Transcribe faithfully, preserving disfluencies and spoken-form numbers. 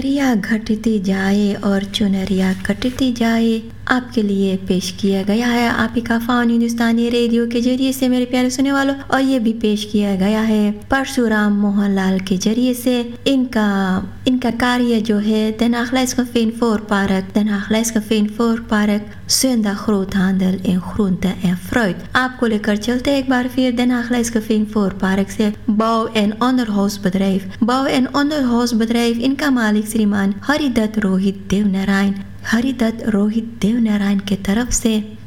दरिया घटती जाए और चुनरिया कटती जाए आपके लिए पेश किया गया है आप ही का फाउन हिंदुस्तानी रेडियो के जरिए से मेरे प्यारे सुनने वालों। और ये भी पेश किया गया है परशुराम मोहनलाल के जरिए से। इनका इनका कार्य जो है Den Achleisken Fin Voorpark, Den Achleisken Fin Voorpark, Zondag Groothandel in groente en fruit। आपको लेकर चलते एक बार फिर Den Achleisken Fin Voorpark से बouw- en onderhoudsbedrijf। बouw- en onderhoudsbedrijf इनका मालिक श्रीमान हरिदत्त रोहित देवनारायण हरिदत्त रोहित देवनारायण के तरफ से